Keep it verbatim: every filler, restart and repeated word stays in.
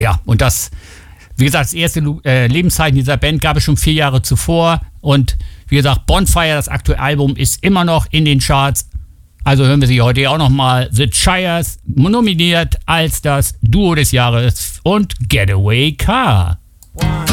Ja, und das, wie gesagt, das erste äh, Lebenszeichen dieser Band gab es schon vier Jahre zuvor. Und wie gesagt, Bonfire, das aktuelle Album, ist immer noch in den Charts. Also hören wir sie heute auch nochmal. The Shires, nominiert als das Duo des Jahres und Getaway Car. One.